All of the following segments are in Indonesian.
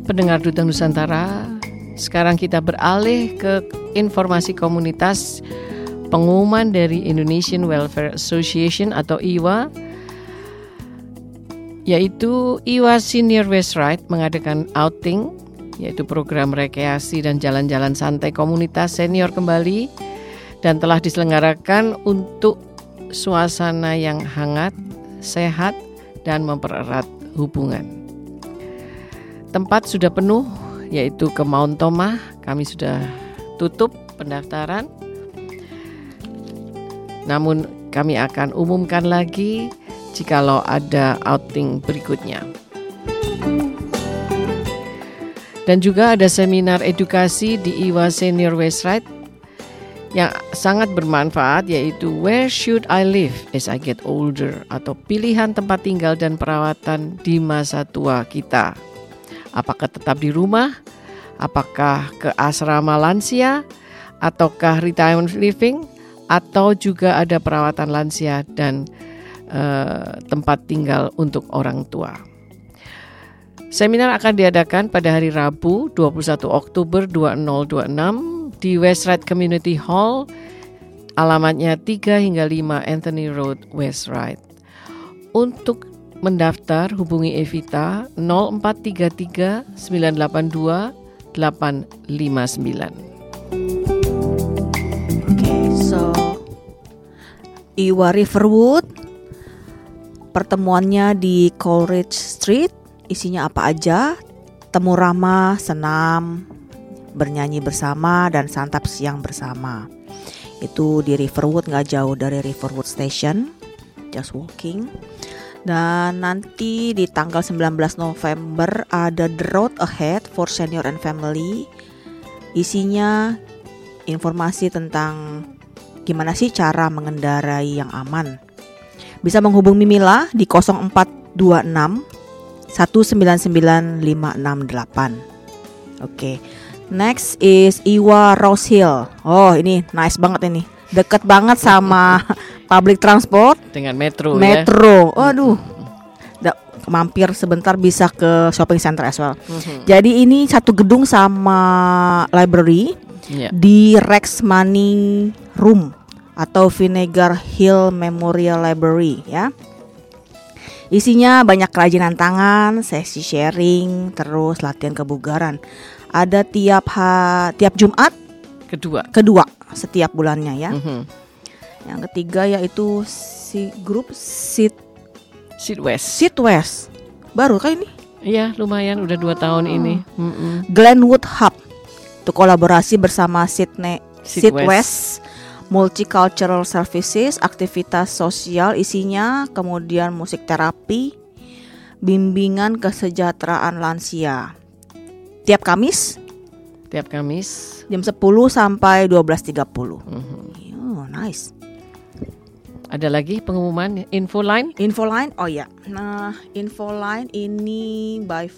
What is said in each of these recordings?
Pendengar Duta Nusantara, sekarang kita beralih ke informasi komunitas. Pengumuman dari Indonesian Welfare Association atau IWA, yaitu IWA Senior West Ride mengadakan outing, yaitu program rekreasi dan jalan-jalan santai komunitas senior kembali, dan telah diselenggarakan untuk suasana yang hangat, sehat, dan mempererat hubungan. Tempat sudah penuh, yaitu ke Mount Tomah. Kami sudah tutup pendaftaran. Namun kami akan umumkan lagi jikalau ada outing berikutnya. Dan juga ada seminar edukasi di IWA Senior West Ride yang sangat bermanfaat, yaitu Where Should I Live as I Get Older, atau pilihan tempat tinggal dan perawatan di masa tua kita. Apakah tetap di rumah, apakah ke asrama lansia, ataukah retirement living, atau juga ada perawatan lansia dan tempat tinggal untuk orang tua. Seminar akan diadakan pada hari Rabu 21 Oktober 2026 di West Ride Community Hall, alamatnya 3 hingga 5 Anthony Road, West Ride. Untuk mendaftar hubungi Evita 0433 982 859. IWA Riverwood, pertemuannya di Coleridge Street. Isinya apa aja? Temu ramah, senam, bernyanyi bersama, dan santap siang bersama. Itu di Riverwood, gak jauh dari Riverwood Station, just walking. Dan nanti di tanggal 19 November ada The Road Ahead for Senior and Family. Isinya informasi tentang gimana sih cara mengendarai yang aman. Bisa menghubungi Mila di 0426 199 568. Oke. Next is IWA Rose Hill. Oh, ini nice banget ini. Deket banget sama public transport dengan metro. Aduh. Mampir sebentar bisa ke shopping center as well. Jadi ini satu gedung sama library di Rex Manning Room atau Vinegar Hill Memorial Library ya. Isinya banyak kerajinan tangan, sesi sharing, terus latihan kebugaran. Ada tiap Jumat kedua setiap bulannya ya. Yang ketiga yaitu grup Sit West. Baru kan ini? Iya, lumayan udah 2 tahun ini. Glenwood Hub. Itu kolaborasi bersama Sit West Multicultural Services, aktivitas sosial isinya, kemudian musik terapi, bimbingan kesejahteraan lansia. Tiap Kamis jam 10 sampai 12.30. Oh, nice. Ada lagi pengumuman info line? Oh ya. Nah, info line ini by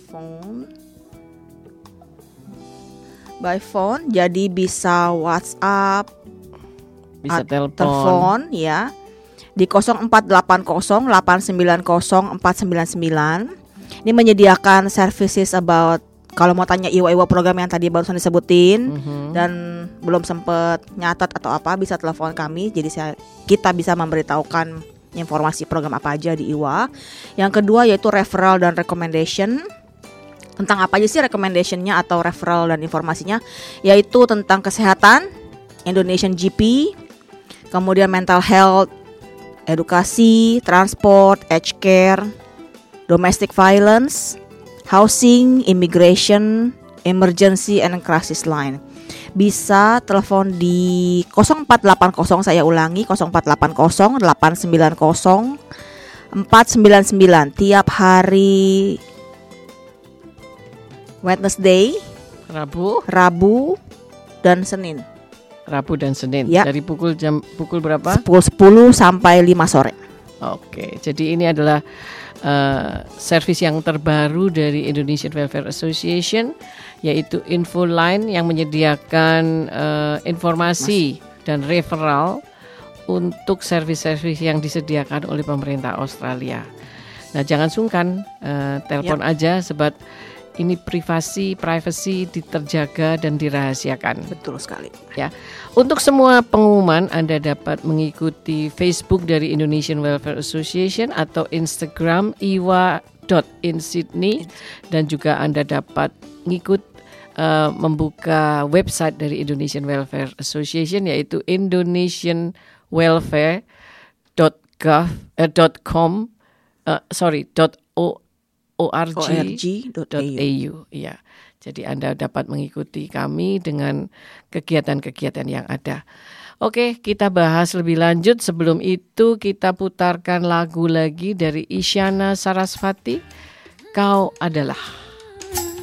phone, jadi bisa WhatsApp, bisa telepon ya di 0480 890 499. Ini menyediakan services about, kalau mau tanya IWA program yang tadi barusan disebutin dan belum sempat nyatat atau apa, bisa telepon kami. Jadi kita bisa memberitahukan informasi program apa aja di IWA. Yang kedua yaitu referral dan recommendation. Tentang apa aja sih recommendationnya atau referral dan informasinya? Yaitu tentang kesehatan, Indonesian GP, kemudian mental health, edukasi, transport, aged care, domestic violence, housing, immigration, emergency and crisis line. Bisa telepon di 0480, saya ulangi 0480 890 499 tiap hari Wednesday, Rabu dan Senin. Ya. Dari pukul berapa? Pukul 10 sampai 5 sore. Oke, jadi ini adalah servis yang terbaru dari Indonesian Welfare Association, yaitu info line yang menyediakan informasi dan referral untuk servis-servis yang disediakan oleh pemerintah Australia. Nah, jangan sungkan, telepon aja sebab ini privacy terjaga dan dirahasiakan. Betul sekali. Ya. Untuk semua pengumuman Anda dapat mengikuti Facebook dari Indonesian Welfare Association atau Instagram iwa.insydney, dan juga Anda dapat membuka website dari Indonesian Welfare Association, yaitu indonesianwelfare.org.au. Ya. Jadi Anda dapat mengikuti kami dengan kegiatan-kegiatan yang ada. Oke, kita bahas lebih lanjut. Sebelum itu kita putarkan lagu lagi dari Isyana Sarasvati, Kau Adalah.